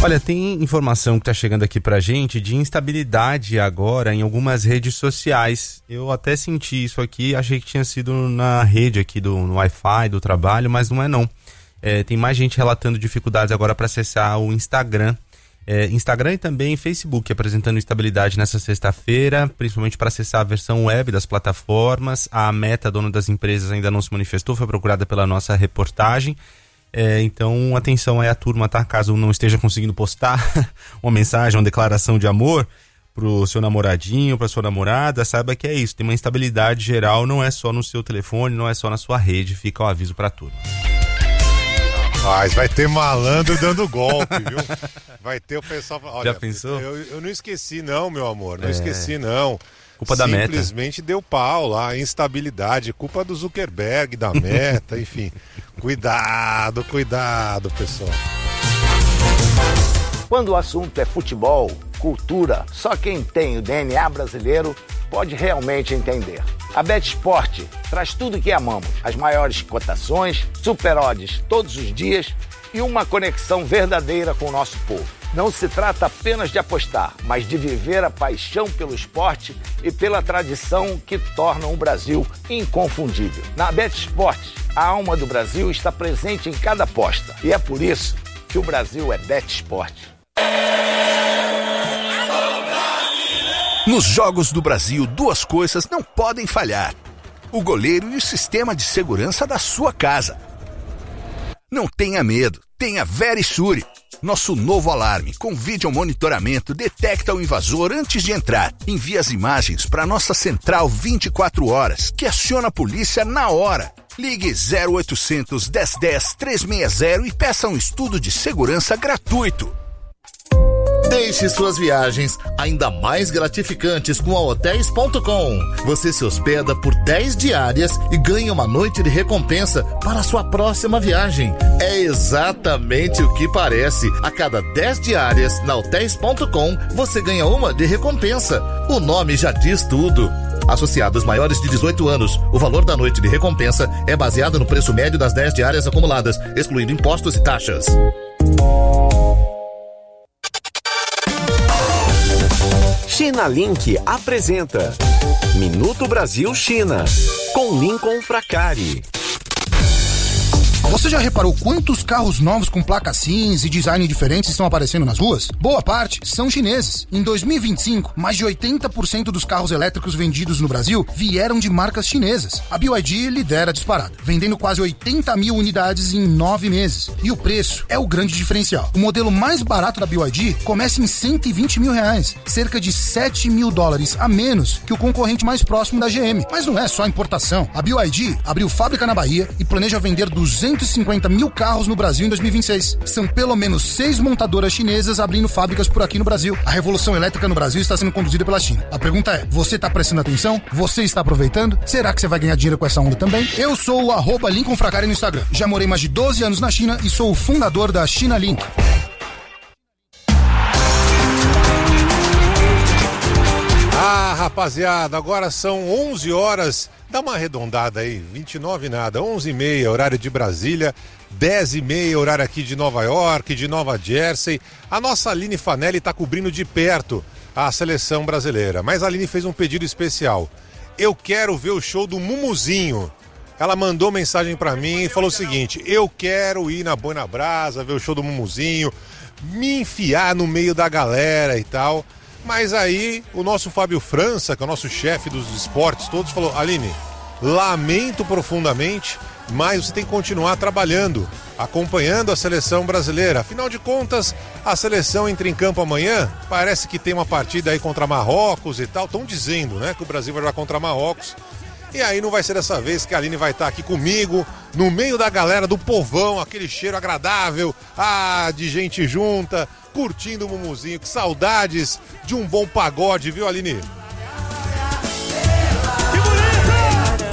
Olha, tem informação que tá chegando aqui pra gente de instabilidade agora em algumas redes sociais. Eu até senti isso aqui, achei que tinha sido na rede aqui no Wi-Fi do trabalho, mas não é não. Tem mais gente relatando dificuldades agora para acessar o Instagram. Instagram e também Facebook apresentando instabilidade nessa sexta-feira, principalmente para acessar a versão web das plataformas. A Meta, dona das empresas, ainda não se manifestou, foi procurada pela nossa reportagem. Então, atenção aí a turma, tá? Caso não esteja conseguindo postar uma mensagem, uma declaração de amor pro seu namoradinho, pra sua namorada, saiba que é isso. Tem uma instabilidade geral, não é só no seu telefone, não é só na sua rede. Fica o aviso pra turma. Mas vai ter malandro dando golpe, viu? Vai ter o pessoal... Olha, já pensou? Eu não esqueci não, meu amor. Não esqueci não. Culpa da Meta. Simplesmente deu pau lá, instabilidade, culpa do Zuckerberg, da Meta, enfim. Cuidado, pessoal. Quando o assunto é futebol, cultura, só quem tem o DNA brasileiro pode realmente entender. A BetSport traz tudo que amamos, as maiores cotações, super odds todos os dias e uma conexão verdadeira com o nosso povo. Não se trata apenas de apostar, mas de viver a paixão pelo esporte e pela tradição que tornam o Brasil inconfundível. Na BetSport, a alma do Brasil está presente em cada aposta. E é por isso que o Brasil é BetSport. Nos Jogos do Brasil, duas coisas não podem falhar: o goleiro e o sistema de segurança da sua casa. Não tenha medo, tenha Verisure. Nosso novo alarme com vídeo monitoramento detecta o invasor antes de entrar. Envia as imagens para nossa central 24 horas, que aciona a polícia na hora. Ligue 0800 1010 360 e peça um estudo de segurança gratuito. Deixe suas viagens ainda mais gratificantes com a Hotels.com. Você se hospeda por 10 diárias e ganha uma noite de recompensa para a sua próxima viagem. É exatamente o que parece. A cada 10 diárias na Hotels.com, você ganha uma de recompensa. O nome já diz tudo. Associados maiores de 18 anos, o valor da noite de recompensa é baseado no preço médio das 10 diárias acumuladas, excluindo impostos e taxas. China Link apresenta Minuto Brasil China, com Lincoln Fracari. Você já reparou quantos carros novos com placas SINs e design diferentes estão aparecendo nas ruas? Boa parte são chineses. Em 2025, mais de 80% dos carros elétricos vendidos no Brasil vieram de marcas chinesas. A BYD lidera a disparada, vendendo quase 80 mil unidades em 9 meses. E o preço é o grande diferencial. O modelo mais barato da BYD começa em R$120 mil, cerca de $7 mil a menos que o concorrente mais próximo da GM. Mas não é só importação. A BYD abriu fábrica na Bahia e planeja vender 250 mil carros no Brasil em 2026. São pelo menos 6 montadoras chinesas abrindo fábricas por aqui no Brasil. A revolução elétrica no Brasil está sendo conduzida pela China. A pergunta é, você está prestando atenção? Você está aproveitando? Será que você vai ganhar dinheiro com essa onda também? Eu sou o @Lincoln Fracari no Instagram. Já morei mais de 12 anos na China e sou o fundador da China Link. Ah, rapaziada, agora são 11 horas, dá uma arredondada aí, 29 nada, 11h30, horário de Brasília, 10h30, horário aqui de Nova York, de Nova Jersey. A nossa Aline Fanelli está cobrindo de perto a seleção brasileira, mas a Aline fez um pedido especial. Eu quero ver o show do Mumuzinho. Ela mandou mensagem para mim e falou o seguinte: eu quero ir na Boi na Brasa, ver o show do Mumuzinho, me enfiar no meio da galera e tal. Mas aí o nosso Fábio França, que é o nosso chefe dos esportes todos, falou: Aline, lamento profundamente, mas você tem que continuar trabalhando, acompanhando a seleção brasileira. Afinal de contas, a seleção entra em campo amanhã, parece que tem uma partida aí contra Marrocos e tal. Estão dizendo, né, que o Brasil vai jogar contra Marrocos. E aí não vai ser dessa vez que a Aline vai estar aqui comigo, no meio da galera, do povão, aquele cheiro agradável, de gente junta, curtindo o Mumuzinho. Que saudades de um bom pagode, viu, Aline? Bom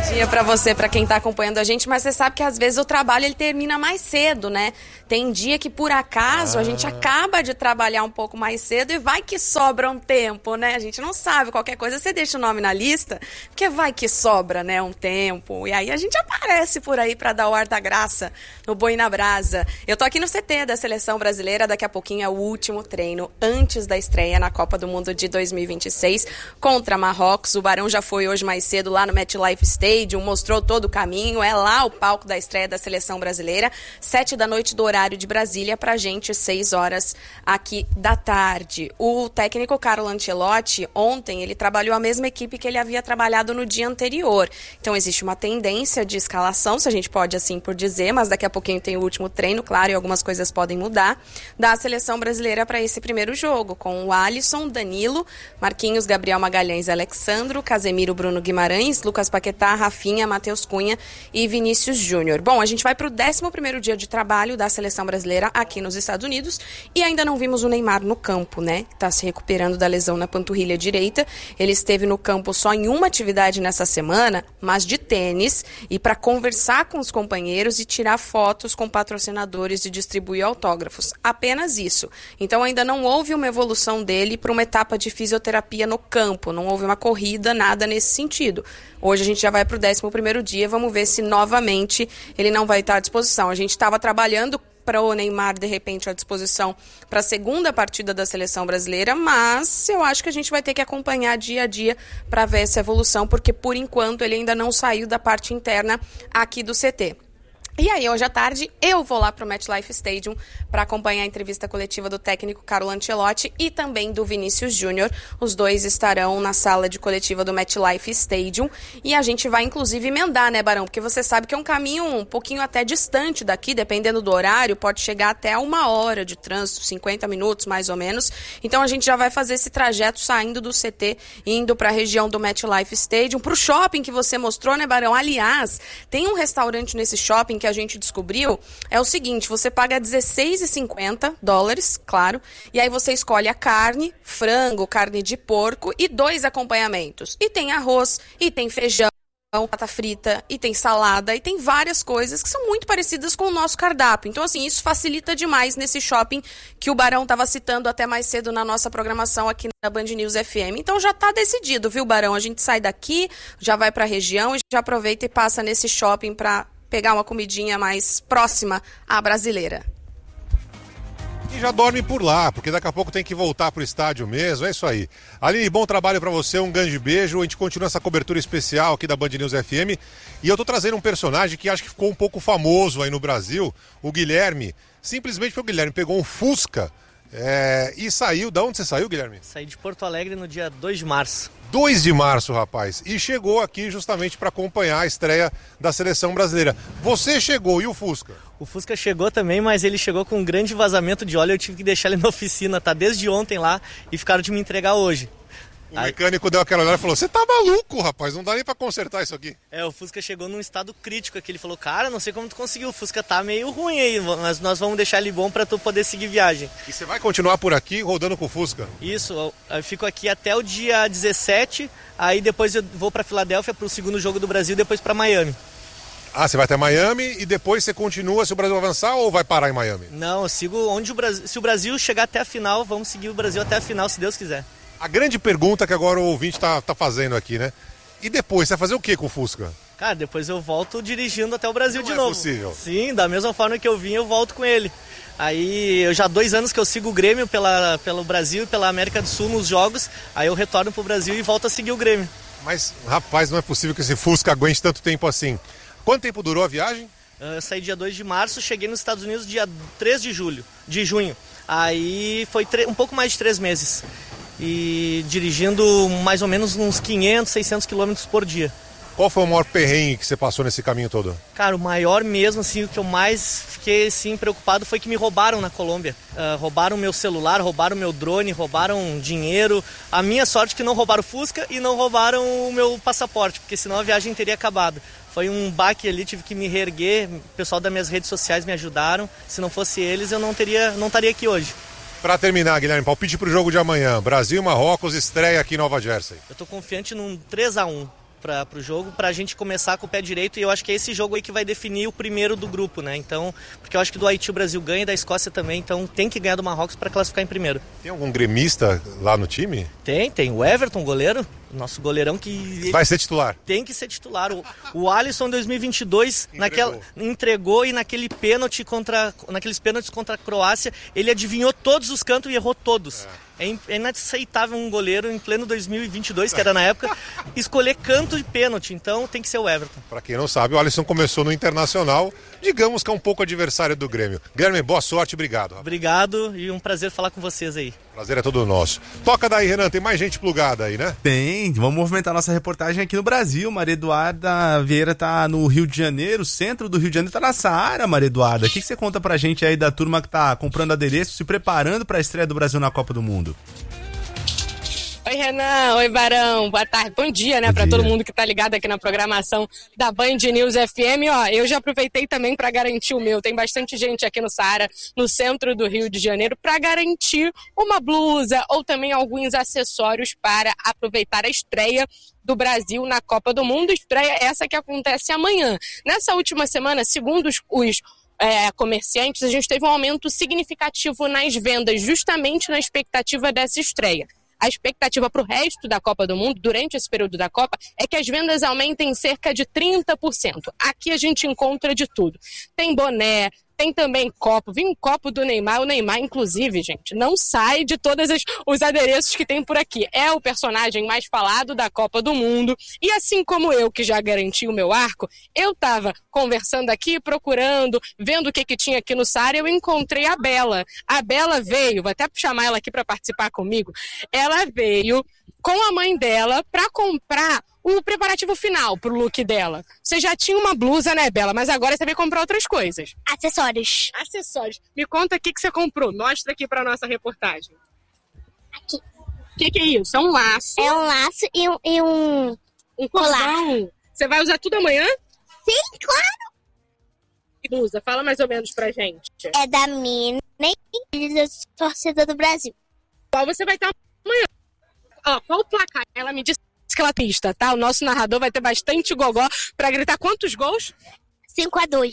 dia para você, para quem tá acompanhando a gente, mas você sabe que às vezes o trabalho ele termina mais cedo, né? Tem dia que por acaso a gente acaba de trabalhar um pouco mais cedo e vai que sobra um tempo, né? A gente não sabe, qualquer coisa você deixa o nome na lista, porque vai que sobra, né, um tempo. E aí a gente aparece por aí para dar o ar da graça no Boi na Brasa. Eu tô aqui no CT da Seleção Brasileira, daqui a pouquinho é o último treino antes da estreia na Copa do Mundo de 2026 contra Marrocos. O Barão já foi hoje mais cedo lá no MetLife Stadium, mostrou todo o caminho, é lá o palco da estreia da Seleção Brasileira, 7 da noite do horário de Brasília, pra gente 6 horas aqui da tarde. O técnico Carlo Ancelotti, ontem, ele trabalhou a mesma equipe que ele havia trabalhado no dia anterior. Então existe uma tendência de escalação, se a gente pode assim por dizer, mas daqui a pouquinho tem o último treino, claro, e algumas coisas podem mudar, da Seleção Brasileira para esse primeiro jogo, com o Alisson, Danilo, Marquinhos, Gabriel Magalhães, Alexandro, Casemiro, Bruno Guimarães, Lucas Paquetá, Rafinha, Matheus Cunha e Vinícius Júnior. Bom, a gente vai para o 11º dia de trabalho da Seleção Brasileira aqui nos Estados Unidos e ainda não vimos o Neymar no campo, né? Está se recuperando da lesão na panturrilha direita. Ele esteve no campo só em uma atividade nessa semana, mas de tênis, e para conversar com os companheiros e tirar fotos com patrocinadores e distribuir autógrafos. Apenas isso. Então ainda não houve uma evolução dele para uma etapa de fisioterapia no campo, não houve uma corrida, nada nesse sentido. Hoje a gente já vai para o 11º dia, vamos ver se novamente ele não vai estar à disposição. A gente estava trabalhando para o Neymar, de repente, à disposição para a segunda partida da Seleção Brasileira, mas eu acho que a gente vai ter que acompanhar dia a dia para ver essa evolução, porque por enquanto ele ainda não saiu da parte interna aqui do CT. E aí, hoje à tarde, eu vou lá para o MetLife Stadium para acompanhar a entrevista coletiva do técnico Carlo Ancelotti e também do Vinícius Júnior. Os dois estarão na sala de coletiva do MetLife Stadium e a gente vai, inclusive, emendar, né, Barão? Porque você sabe que é um caminho um pouquinho até distante daqui, dependendo do horário, pode chegar até 1 hora de trânsito, 50 minutos, mais ou menos. Então, a gente já vai fazer esse trajeto saindo do CT, indo para a região do MetLife Stadium, para o shopping que você mostrou, né, Barão? Aliás, tem um restaurante nesse shopping que a gente descobriu, é o seguinte, você paga $16,50, claro, e aí você escolhe a carne, frango, carne de porco e 2 acompanhamentos. E tem arroz, e tem feijão, batata frita, e tem salada, e tem várias coisas que são muito parecidas com o nosso cardápio. Então, assim, isso facilita demais nesse shopping que o Barão estava citando até mais cedo na nossa programação aqui na Band News FM. Então, já está decidido, viu, Barão? A gente sai daqui, já vai para a região e já aproveita e passa nesse shopping para pegar uma comidinha mais próxima à brasileira. E já dorme por lá, porque daqui a pouco tem que voltar pro estádio mesmo, é isso aí. Aline, bom trabalho pra você, um grande beijo, a gente continua essa cobertura especial aqui da Band News FM, e eu tô trazendo um personagem que acho que ficou um pouco famoso aí no Brasil, o Guilherme, simplesmente porque o Guilherme pegou um Fusca e saiu. Da onde você saiu, Guilherme? Saí de Porto Alegre no dia 2 de março. 2 de março, rapaz, e chegou aqui justamente para acompanhar a estreia da Seleção Brasileira. Você chegou, e o Fusca? O Fusca chegou também, mas ele chegou com um grande vazamento de óleo, eu tive que deixar ele na oficina, tá desde ontem lá, e ficaram de me entregar hoje. O mecânico deu aquela olhada e falou, você tá maluco, rapaz, não dá nem pra consertar isso aqui. O Fusca chegou num estado crítico aqui, ele falou, cara, não sei como tu conseguiu, o Fusca tá meio ruim aí, mas nós vamos deixar ele bom pra tu poder seguir viagem. E você vai continuar por aqui rodando com o Fusca? Isso, eu fico aqui até o dia 17, aí depois eu vou pra Filadélfia pro segundo jogo do Brasil, depois pra Miami. Ah, você vai até Miami e depois você continua se o Brasil avançar ou vai parar em Miami? Não, eu sigo onde o Brasil, se o Brasil chegar até a final, vamos seguir o Brasil até a final, se Deus quiser. A grande pergunta que agora o ouvinte tá fazendo aqui, né? E depois, você vai fazer o que com o Fusca? Cara, depois eu volto dirigindo até o Brasil de novo. É possível? Sim, da mesma forma que eu vim, eu volto com ele. Aí, eu já há 2 anos que eu sigo o Grêmio pelo Brasil e pela América do Sul nos jogos, aí eu retorno pro Brasil e volto a seguir o Grêmio. Mas, rapaz, não é possível que esse Fusca aguente tanto tempo assim. Quanto tempo durou a viagem? Eu saí dia 2 de março, cheguei nos Estados Unidos dia 3 de junho. Aí foi um pouco mais de 3 meses. E dirigindo mais ou menos uns 500, 600 quilômetros por dia. Qual foi o maior perrengue que você passou nesse caminho todo? Cara, o maior mesmo, assim, o que eu mais fiquei assim, preocupado foi que me roubaram na Colômbia. Roubaram meu celular, roubaram meu drone, roubaram dinheiro. A minha sorte é que não roubaram o Fusca e não roubaram o meu passaporte, porque senão a viagem teria acabado. Foi um baque ali, tive que me reerguer, o pessoal das minhas redes sociais me ajudaram. Se não fosse eles, eu não estaria aqui hoje. Para terminar, Guilherme, palpite pro jogo de amanhã. Brasil e Marrocos, estreia aqui em Nova Jersey. Eu tô confiante num 3-1. pro jogo, pra gente começar com o pé direito, e eu acho que é esse jogo aí que vai definir o primeiro do grupo, né? Então, porque eu acho que do Haiti o Brasil ganha e da Escócia também, então tem que ganhar do Marrocos para classificar em primeiro. Tem algum gremista lá no time? Tem o Everton, goleiro, nosso goleirão que... Vai ser titular. Tem que ser titular. O Alisson em 2022 entregou e naqueles pênaltis contra a Croácia, ele adivinhou todos os cantos e errou todos. É inaceitável um goleiro em pleno 2022, que era na época, escolher canto de pênalti. Então tem que ser o Everton. Para quem não sabe, o Alisson começou no Internacional, digamos que é um pouco adversário do Grêmio. Guilherme, boa sorte, obrigado. Rapaz. Obrigado e um prazer falar com vocês aí. Prazer é todo nosso. Toca daí, Renan, tem mais gente plugada aí, né? Tem, vamos movimentar nossa reportagem aqui no Brasil. Maria Eduarda Vieira tá no Rio de Janeiro, o centro do Rio de Janeiro tá na Saara, Maria Eduarda. O que você conta pra gente aí da turma que tá comprando adereço, se preparando pra estreia do Brasil na Copa do Mundo? Oi, Renan. Oi, Barão. Boa tarde. Bom dia, né, para todo mundo que tá ligado aqui na programação da Band News FM. Ó, eu já aproveitei também para garantir o meu. Tem bastante gente aqui no Saara, no centro do Rio de Janeiro, para garantir uma blusa ou também alguns acessórios para aproveitar a estreia do Brasil na Copa do Mundo. Estreia essa que acontece amanhã. Nessa última semana, segundo os comerciantes, a gente teve um aumento significativo nas vendas, justamente na expectativa dessa estreia. A expectativa para o resto da Copa do Mundo, durante esse período da Copa, é que as vendas aumentem cerca de 30%. Aqui a gente encontra de tudo. Tem boné, tem também copo. Vi um copo do Neymar. O Neymar, inclusive, gente, não sai de todos os adereços que tem por aqui. É o personagem mais falado da Copa do Mundo. E assim como eu, que já garanti o meu arco, eu tava conversando aqui, procurando, vendo o que tinha aqui no Saara, eu encontrei a Bela. A Bela veio, vou até chamar ela aqui para participar comigo. Ela veio com a mãe dela para comprar o preparativo final pro look dela. Você já tinha uma blusa, né, Bela? Mas agora você veio comprar outras coisas. Acessórios. Acessórios. Me conta o que você comprou. Mostra aqui pra nossa reportagem. Aqui. O que é isso? É um laço. É um laço e um cordão. Você vai usar tudo amanhã? Sim, claro. Que blusa? Fala mais ou menos pra gente. É da Mina e da torcida do Brasil. Qual você vai ter amanhã? Ó, qual o placar? Ela me disse que ela pista, tá? O nosso narrador vai ter bastante gogó pra gritar quantos gols? 5-2.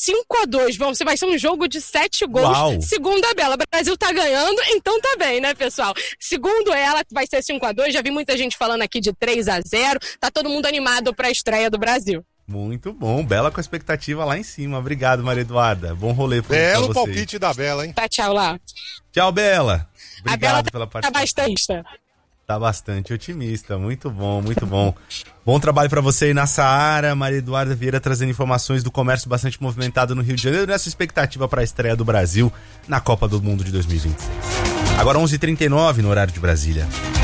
5-2. Vai ser um jogo de 7 gols. Uau. Segundo a Bela. O Brasil tá ganhando, então tá bem, né, pessoal? Segundo ela, vai ser 5-2. Já vi muita gente falando aqui de 3-0. Tá todo mundo animado pra estreia do Brasil. Muito bom. Bela com a expectativa lá em cima. Obrigado, Maria Eduarda. Bom rolê pra você. Belo palpite da Bela, hein? Tá, tchau lá. Tchau, Bela. Obrigado a Bela pela participação. Tá bastante. Tá bastante otimista, muito bom, muito bom. Bom trabalho pra você aí na Saara, Maria Eduarda Vieira trazendo informações do comércio bastante movimentado no Rio de Janeiro, nessa expectativa para a estreia do Brasil na Copa do Mundo de 2026. Agora 11h39 no horário de Brasília.